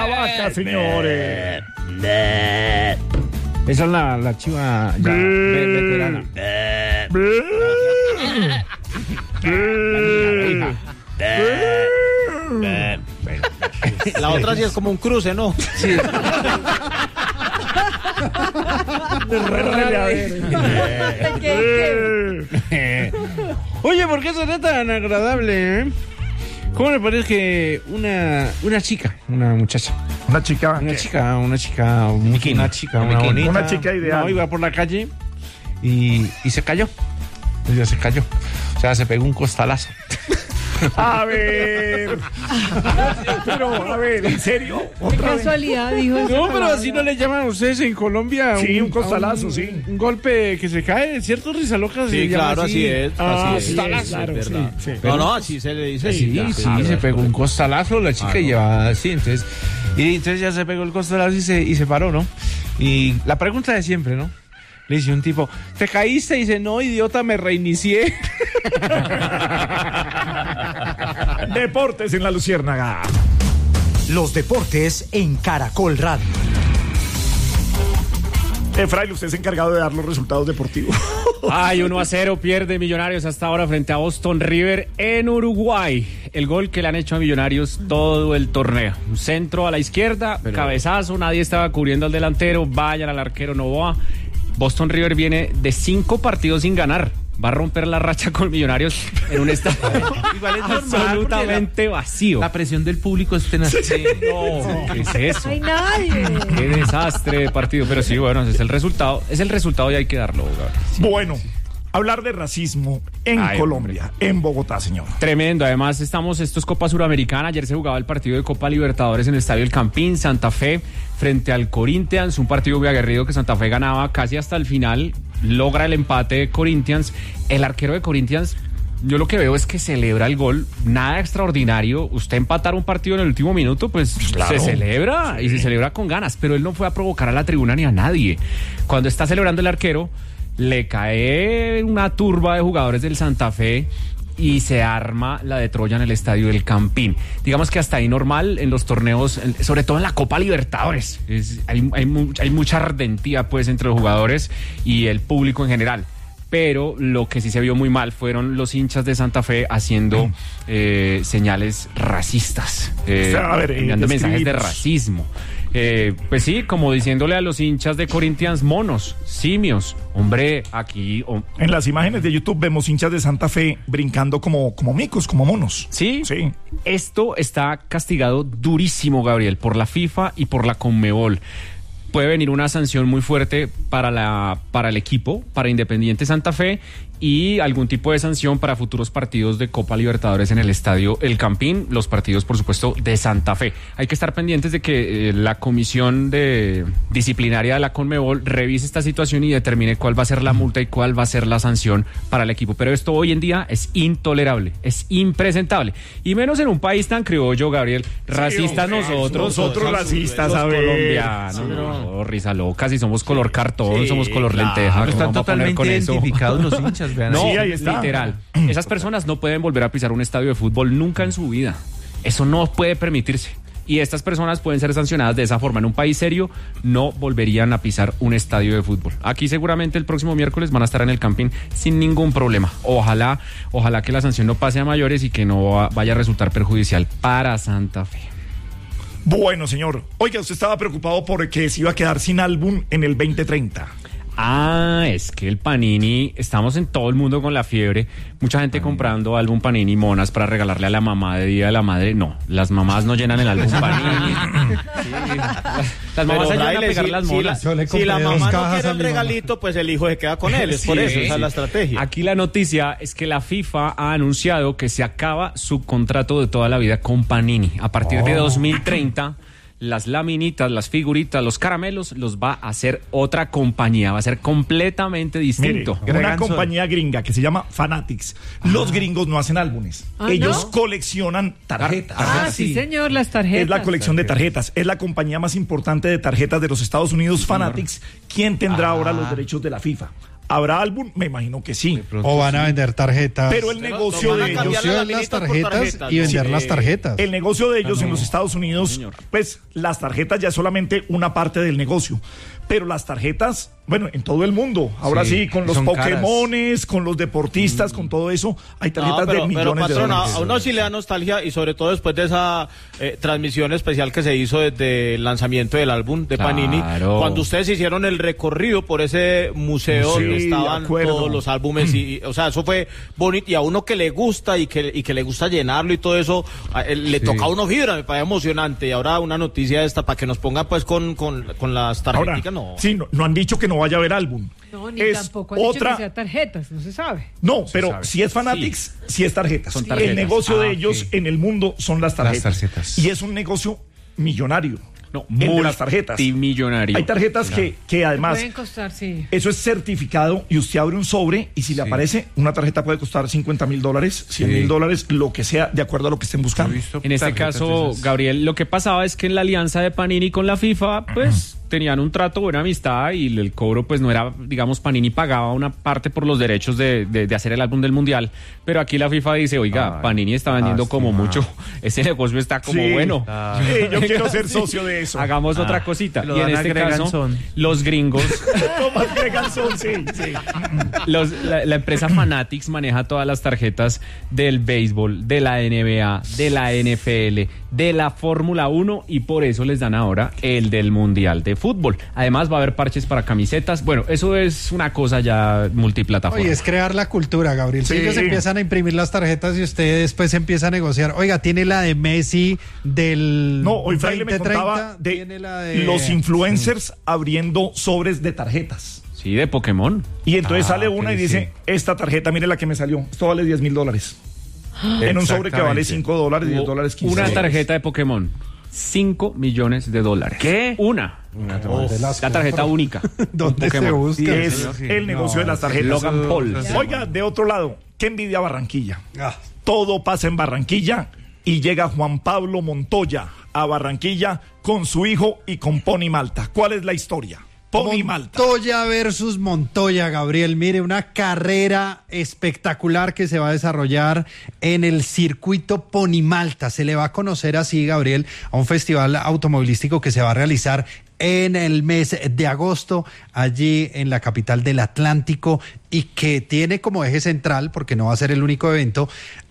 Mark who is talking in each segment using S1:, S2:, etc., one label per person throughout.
S1: la vaca, señores.
S2: Esa es la chiva ya veterana.
S3: La otra sí es como un cruce, ¿no?
S2: Sí. Oye, ¿por qué será tan agradable, ¿Cómo le parece que una chica, una muchacha?
S1: Una chica
S2: bonita.
S1: Una chica ideal.
S2: No, iba por la calle y se cayó. Ella se cayó. O sea, se pegó un costalazo.
S1: A ver. Pero, a ver, ¿en serio?
S4: ¿Qué casualidad dijo eso?
S2: No, pero así no le llaman a ustedes en Colombia.
S1: Sí, un costalazo, sí.
S2: Un golpe que se cae, ¿cierto? Rizaloca.
S3: Sí, claro, así es.
S2: Costalazo.
S1: Claro,
S3: es verdad.
S1: sí.
S3: No, así se le dice.
S2: Sí, se pegó un costalazo la chica y lleva así, entonces ya se pegó el costalazo y se paró, ¿no? Y la pregunta de siempre, ¿no? Le dice un tipo, ¿te caíste? Y dice, no, idiota, me reinicié.
S1: Deportes en la Luciérnaga.
S5: Los deportes en Caracol Radio.
S1: Efraín, usted es encargado de dar los resultados deportivos.
S6: Ay, 1-0 pierde Millonarios hasta ahora frente a Boston River en Uruguay. El gol que le han hecho a Millonarios todo el torneo. Un centro a la izquierda, cabezazo, nadie estaba cubriendo al delantero, vayan al arquero Novoa. Boston River viene de 5 partidos sin ganar. Va a romper la racha con Millonarios en un estadio
S2: Igual es
S6: absolutamente vacío.
S2: La presión del público es tenaz.
S6: Sí, no, ¿qué es eso?
S4: No hay nadie.
S6: Qué desastre de partido. Pero sí, bueno, ese es el resultado. Es el resultado y hay que darlo, Gabriel. Sí.
S1: Bueno, hablar de racismo en Colombia, en Bogotá, señor.
S6: Tremendo. Además, esto es Copa Suramericana. Ayer se jugaba el partido de Copa Libertadores en el Estadio El Campín, Santa Fe, frente al Corinthians. Un partido muy aguerrido que Santa Fe ganaba casi hasta el final. Logra el empate de Corinthians. El arquero de Corinthians, yo lo que veo es que celebra el gol. Nada extraordinario. Usted empatar un partido en el último minuto, pues claro, se celebra y se celebra con ganas. Pero él no fue a provocar a la tribuna ni a nadie. Cuando está celebrando el arquero, le cae una turba de jugadores del Santa Fe y se arma la de Troya en el Estadio del Campín. Digamos que hasta ahí normal en los torneos, sobre todo en la Copa Libertadores. Hay mucha ardentía pues entre los jugadores y el público en general. Pero lo que sí se vio muy mal fueron los hinchas de Santa Fe haciendo señales racistas, enviando mensajes de racismo. Pues sí, como diciéndole a los hinchas de Corinthians, monos, simios. Hombre, aquí...
S1: En las imágenes de YouTube vemos hinchas de Santa Fe brincando como micos, como monos.
S6: ¿Sí? Sí. Esto está castigado durísimo, Gabriel, por la FIFA y por la Conmebol. Puede venir una sanción muy fuerte para el equipo, para Independiente Santa Fe, y algún tipo de sanción para futuros partidos de Copa Libertadores en el Estadio El Campín, los partidos, por supuesto, de Santa Fe. Hay que estar pendientes de que la comisión disciplinaria de la Conmebol revise esta situación y determine cuál va a ser la multa y cuál va a ser la sanción para el equipo. Pero esto hoy en día es intolerable, es impresentable. Y menos en un país tan criollo, Gabriel. Racistas
S1: nosotros racistas, a ver.
S6: Colombianos. No, risa loca, si somos color cartón, somos color lenteja.
S2: Están totalmente identificados los hinchas.
S6: No, sí, ahí está. Literal. Esas personas no pueden volver a pisar un estadio de fútbol nunca en su vida. Eso no puede permitirse. Y estas personas pueden ser sancionadas de esa forma. En un país serio no volverían a pisar un estadio de fútbol. Aquí seguramente el próximo miércoles van a estar en el Campín sin ningún problema. Ojalá que la sanción no pase a mayores y que no vaya a resultar perjudicial para Santa Fe.
S1: Bueno, señor. Oiga, usted estaba preocupado porque se iba a quedar sin álbum en el 2030.
S6: Es que el Panini, estamos en todo el mundo con la fiebre, mucha gente comprando álbum Panini monas para regalarle a la mamá de Día de la Madre. No, las mamás no llenan el álbum Panini. Las mamás ayudan a pegar las monas.
S3: Si la mamá no quiere el regalito, pues el hijo se queda con él, es por eso, esa es la estrategia.
S6: Aquí la noticia es que la FIFA ha anunciado que se acaba su contrato de toda la vida con Panini. A partir de 2030... las laminitas, las figuritas, los caramelos los va a hacer otra compañía, va a ser completamente distinto.
S1: Mire, una compañía gringa que se llama Fanatics. Los gringos no hacen álbumes, ellos coleccionan tarjetas.
S4: Sí, señor, las tarjetas.
S1: Es la colección de tarjetas, es la compañía más importante de tarjetas de los Estados Unidos, Fanatics, quien tendrá ahora los derechos de la FIFA. ¿Habrá álbum? Me imagino que sí.
S7: O van a vender tarjetas.
S1: Pero el negocio de ellos...
S7: Negocio de las tarjetas y vender las tarjetas.
S1: El negocio de ellos en los Estados Unidos, pues las tarjetas ya es solamente una parte del negocio. Pero las tarjetas, bueno, en todo el mundo, ahora sí, con los Pokémones, con los deportistas, con todo eso, hay tarjetas de millones de dólares.
S3: A uno sí le da nostalgia y sobre todo después de esa transmisión especial que se hizo desde el lanzamiento del álbum de Panini, cuando ustedes hicieron el recorrido por ese museo donde estaban todos los álbumes, o sea, eso fue bonito, y a uno que le gusta y que le gusta llenarlo y todo eso, le toca a uno fibra, me parece emocionante, y ahora una noticia esta para que nos pongan pues con las tarjetas.
S1: Sí, no han dicho que no vaya a haber álbum.
S4: No, ni tampoco han dicho que sea tarjetas, no se sabe.
S1: No, pero si es Fanatics, sí es tarjetas. El negocio de ellos en el mundo son las tarjetas. Y es un negocio millonario.
S6: No,
S1: el de las tarjetas.
S6: Multimillonario.
S1: Hay tarjetas que además
S4: pueden costar, sí.
S1: Eso es certificado y usted abre un sobre y si le aparece una tarjeta puede costar $50,000, $100,000, lo que sea, de acuerdo a lo que estén buscando.
S6: En este caso, Gabriel, lo que pasaba es que en la alianza de Panini con la FIFA, pues tenían un trato, buena amistad, y el cobro pues no era, digamos, Panini pagaba una parte por los derechos de hacer el álbum del Mundial, pero aquí la FIFA dice, oiga, Panini está vendiendo como mucho, ese negocio está como bueno.
S1: Yo quiero ser socio de eso.
S6: Hagamos otra cosita. Y en este caso, los gringos... la empresa Fanatics maneja todas las tarjetas del béisbol, de la NBA, de la NFL, de la Fórmula 1, y por eso les dan ahora el del Mundial de Fútbol. Además va a haber parches para camisetas. Bueno, eso es una cosa ya multiplataforma.
S7: Oye, es crear la cultura, Gabriel. Si ellos empiezan a imprimir las tarjetas y usted después empieza a negociar, oiga, tiene la de Messi del...
S1: No, hoy Fraile me contaba de los influencers abriendo sobres de tarjetas.
S6: Sí, de Pokémon.
S1: Y entonces sale una y dice, esta tarjeta, mire la que me salió, esto vale $10,000. En un sobre que vale $5, $10, 15.
S6: Una tarjeta de Pokémon, $5 millones.
S7: ¿Qué?
S6: Una la tarjeta única.
S7: ¿Dónde se busca?
S1: Es el negocio de las tarjetas.
S6: Logan Paul.
S1: Oiga, de otro lado, qué envidia Barranquilla. Todo pasa en Barranquilla y llega Juan Pablo Montoya a Barranquilla con su hijo y con Pony Malta. ¿Cuál es la historia? Pony Malta.
S7: Montoya versus Montoya, Gabriel. Mire, una carrera espectacular que se va a desarrollar en el circuito Pony Malta. Se le va a conocer así, Gabriel, a un festival automovilístico que se va a realizar en el mes de agosto, allí en la capital del Atlántico, y que tiene como eje central, porque no va a ser el único evento,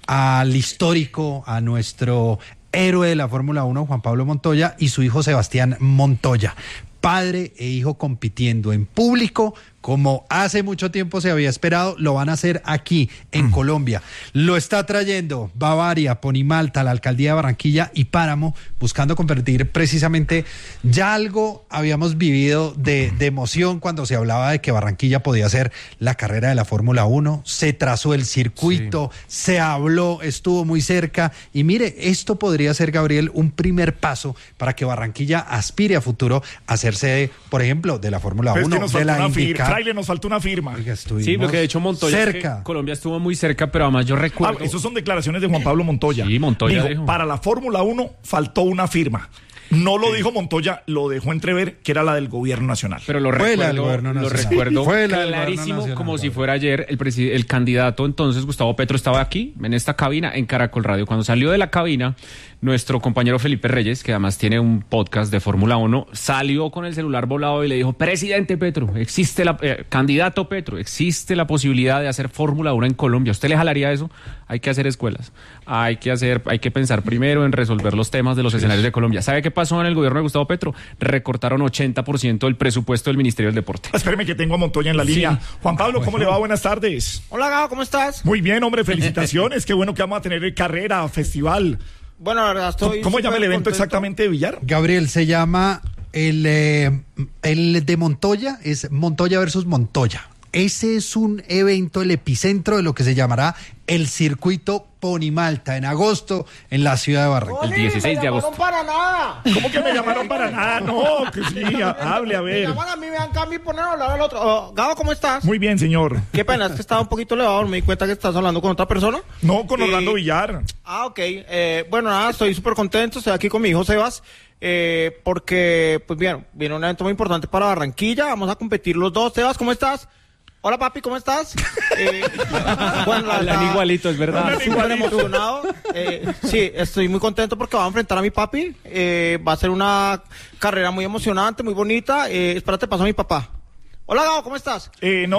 S7: al histórico, a nuestro héroe de la Fórmula 1, Juan Pablo Montoya, y su hijo Sebastián Montoya. Padre e hijo compitiendo en público, como hace mucho tiempo se había esperado, lo van a hacer aquí en Colombia. Lo está trayendo Bavaria, Pony Malta, la Alcaldía de Barranquilla y Páramo, buscando convertir precisamente, ya algo habíamos vivido de emoción cuando se hablaba de que Barranquilla podía ser la carrera de la Fórmula 1, se trazó el circuito, se habló, estuvo muy cerca, y mire, esto podría ser, Gabriel, un primer paso para que Barranquilla aspire a futuro a ser sede, por ejemplo, de la Fórmula 1, de la IndyCar.
S1: Fraile, nos faltó una firma.
S7: Oiga,
S6: sí, lo que de hecho Montoya
S7: cerca.
S6: Es que Colombia estuvo muy cerca, pero además yo recuerdo...
S1: Esas son declaraciones de Juan Pablo Montoya.
S6: Sí, Montoya dijo.
S1: Para la Fórmula 1 faltó una firma. No lo dijo Montoya, lo dejó entrever que era la del gobierno nacional.
S6: Pero lo recuerdo clarísimo, como si fuera ayer. El candidato entonces, Gustavo Petro, estaba aquí, en esta cabina, en Caracol Radio. Cuando salió de la cabina, nuestro compañero Felipe Reyes, que además tiene un podcast de Fórmula 1, salió con el celular volado y le dijo: presidente Petro, candidato Petro, existe la posibilidad de hacer Fórmula 1 en Colombia. ¿Usted le jalaría eso? Hay que hacer escuelas. Hay que pensar primero en resolver los temas de los escenarios de Colombia. ¿Sabe qué pasó en el gobierno de Gustavo Petro? Recortaron 80% del presupuesto del Ministerio del Deporte.
S1: Espéreme que tengo a Montoya en la línea. Juan Pablo, ¿cómo le va? Buenas tardes.
S3: Hola, Gabo, ¿cómo estás?
S1: Muy bien, hombre, felicitaciones. Qué bueno que vamos a tener carrera, festival.
S3: Bueno, la verdad estoy...
S1: ¿Cómo llama el evento
S3: contento.
S1: exactamente de Villar?
S7: Gabriel, se llama el de Montoya, es Montoya versus Montoya. Ese es un evento, el epicentro de lo que se llamará el circuito Pony Malta en agosto en la ciudad de Barranquilla.
S6: El 16 de agosto.
S3: Para nada.
S1: ¿Cómo que me llamaron para nada? No, que sí, hable, a ver.
S3: Me llaman a mí, me dan cambio y ponen a hablar al otro. Gabo, ¿cómo estás?
S1: Muy bien, señor.
S3: Qué pena, es que estaba un poquito elevado, me di cuenta que estás hablando con otra persona.
S1: No, con Orlando Villar.
S3: Ok, bueno, nada, estoy súper contento, estoy aquí con mi hijo Sebas, porque, pues bien, viene un evento muy importante para Barranquilla, vamos a competir los dos. Sebas, ¿cómo estás? Hola papi, ¿cómo estás?
S6: Bueno, hablan igualito, es verdad.
S3: Súper emocionado. Sí, estoy muy contento porque va a enfrentar a mi papi. Va a ser una carrera muy emocionante, muy bonita. Espérate, paso a mi papá. Hola Gabo, ¿cómo estás?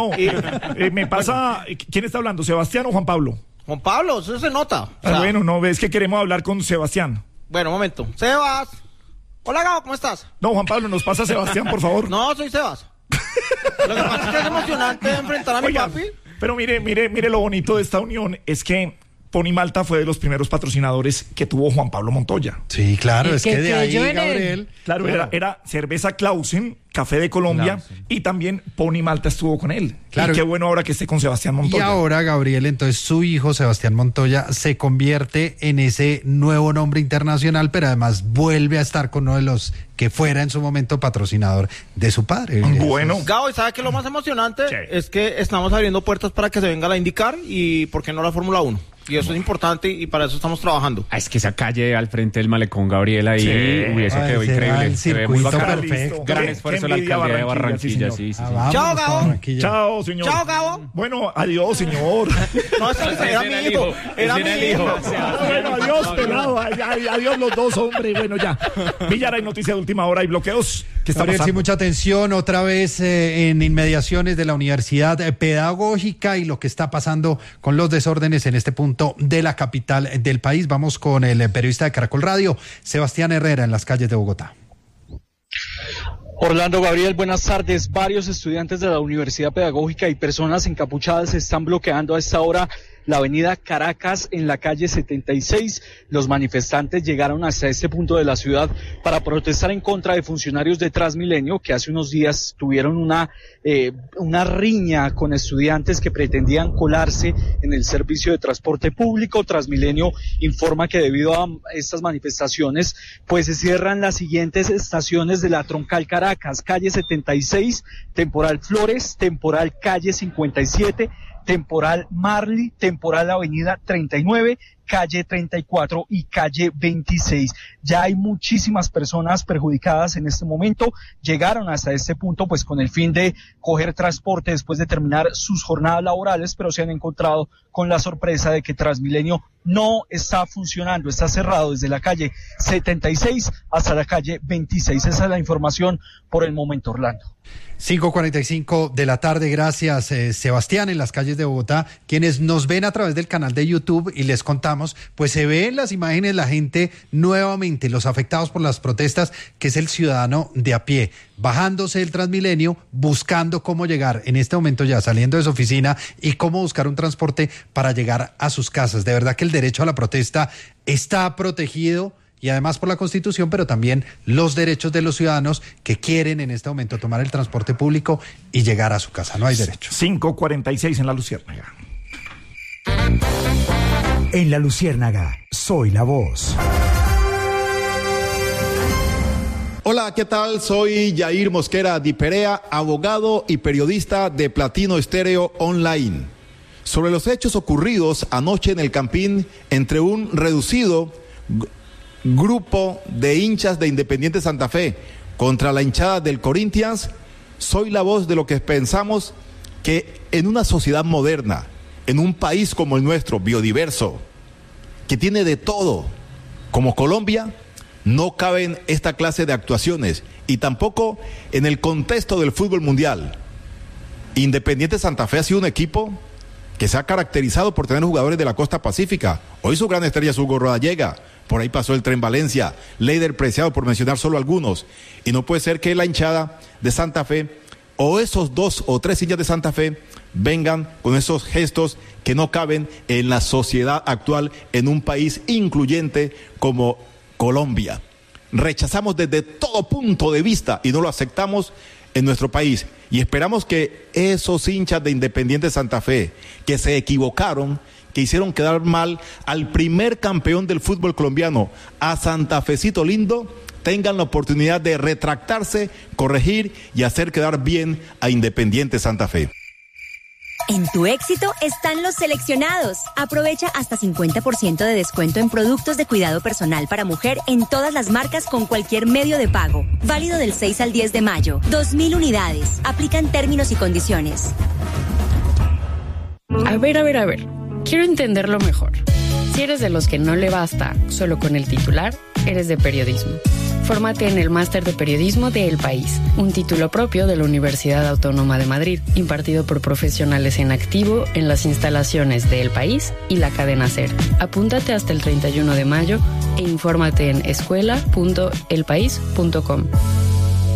S1: Me pasa... ¿Quién está hablando? ¿Sebastián o Juan Pablo?
S3: Juan Pablo, eso se nota.
S1: Bueno, no, ves que queremos hablar con Sebastián.
S3: Bueno, un momento. Sebas. Hola Gabo, ¿cómo estás?
S1: No, Juan Pablo, nos pasa Sebastián, por favor.
S3: No, soy Sebas. Lo que pasa es que es emocionante enfrentar a mi papi.
S1: Pero mire lo bonito de esta unión es que Ponimalta fue de los primeros patrocinadores que tuvo Juan Pablo Montoya.
S7: Sí, claro, es que de ahí, Gabriel.
S1: Claro, era cerveza Clausen, Café de Colombia, y también Ponimalta estuvo con él. Claro. Y qué bueno ahora que esté con Sebastián Montoya.
S7: Y ahora, Gabriel, entonces su hijo, Sebastián Montoya, se convierte en ese nuevo nombre internacional, pero además vuelve a estar con uno de los que fuera en su momento patrocinador de su padre.
S1: Bueno.
S3: Gabo, ¿y sabe qué es lo más emocionante? Sí. Es que estamos abriendo puertas para que se venga la IndyCar y, ¿por qué no la Fórmula 1? Y eso es importante y para eso estamos trabajando.
S6: Es que esa calle al frente del malecón, Gabriel, ahí, eso quedó increíble.
S7: Se ve muy perfecto.
S6: Gran esfuerzo la alcaldía de Barranquilla, sí.
S3: Chao, Gabo.
S1: Chao, señor.
S3: Chao, Gabo.
S1: Bueno, adiós, señor.
S3: No, era mi hijo. Era mi hijo.
S1: Bueno, adiós, pelado. Adiós los dos, hombre. Bueno, ya. Villar, hay noticias de última hora y bloqueos. ¿Qué está pasando?
S7: Sí, mucha atención. Otra vez en inmediaciones de la Universidad Pedagógica y lo que está pasando con los desórdenes en este punto de la capital del país. Vamos con el periodista de Caracol Radio, Sebastián Herrera, en las calles de Bogotá.
S8: Orlando, Gabriel, buenas tardes. Varios estudiantes de la Universidad Pedagógica y personas encapuchadas están bloqueando a esta hora la avenida Caracas en la calle 76. Los manifestantes llegaron hasta este punto de la ciudad para protestar en contra de funcionarios de Transmilenio que hace unos días tuvieron una riña con estudiantes que pretendían colarse en el servicio de transporte público. Transmilenio informa que debido a estas manifestaciones pues se cierran las siguientes estaciones de la Troncal Caracas: calle 76, temporal Flores, temporal calle 57, temporal Marley, temporal avenida 39, calle 34 y calle 26. Ya hay muchísimas personas perjudicadas en este momento. Llegaron hasta este punto pues con el fin de coger transporte después de terminar sus jornadas laborales, pero se han encontrado con la sorpresa de que Transmilenio no está funcionando, está cerrado desde la calle 76 hasta la calle 26. Esa es la información por el momento, Orlando.
S7: 5:45 de la tarde, gracias Sebastián. En las calles de Bogotá, quienes nos ven a través del canal de YouTube y les contamos, pues se ven las imágenes, la gente nuevamente, los afectados por las protestas, que es el ciudadano de a pie, bajándose del Transmilenio, buscando cómo llegar, en este momento ya saliendo de su oficina, y cómo buscar un transporte para llegar a sus casas. De verdad que el derecho a la protesta está protegido, y además por la Constitución, pero también los derechos de los ciudadanos que quieren en este momento tomar el transporte público y llegar a su casa. No hay derecho.
S1: 5:46 en La Luciérnaga.
S5: En La Luciérnaga, soy la voz.
S9: Hola, ¿qué tal? Soy Yair Mosquera Di Perea, abogado y periodista de Platino Estéreo Online. Sobre los hechos ocurridos anoche en el Campín entre un reducido grupo de hinchas de Independiente Santa Fe contra la hinchada del Corinthians, soy la voz de lo que pensamos que en una sociedad moderna, en un país como el nuestro, biodiverso, que tiene de todo, como Colombia, no caben esta clase de actuaciones, y tampoco en el contexto del fútbol mundial. Independiente Santa Fe ha sido un equipo que se ha caracterizado por tener jugadores de la costa pacífica. Hoy su gran estrella es Hugo Rodallega, por ahí pasó el Tren Valencia, Leider Preciado, por mencionar solo algunos. Y no puede ser que la hinchada de Santa Fe, o esos 2 o 3 hinchas de Santa Fe, vengan con esos gestos que no caben en la sociedad actual, en un país incluyente como Colombia. Rechazamos desde todo punto de vista y no lo aceptamos en nuestro país. Y esperamos que esos hinchas de Independiente Santa Fe, que se equivocaron, que hicieron quedar mal al primer campeón del fútbol colombiano, a Santa Fecito Lindo, tengan la oportunidad de retractarse, corregir y hacer quedar bien a Independiente Santa Fe.
S10: En tu éxito están los seleccionados. Aprovecha hasta 50% de descuento en productos de cuidado personal para mujer en todas las marcas con cualquier medio de pago. Válido del 6 al 10 de mayo. 2.000 unidades. Aplican términos y condiciones.
S11: A ver. Quiero entenderlo mejor. Si eres de los que no le basta solo con el titular, eres de periodismo. Fórmate en el Máster de Periodismo de El País, un título propio de la Universidad Autónoma de Madrid, impartido por profesionales en activo en las instalaciones de El País y la cadena SER. Apúntate hasta el 31 de mayo e infórmate en escuela.elpaís.com.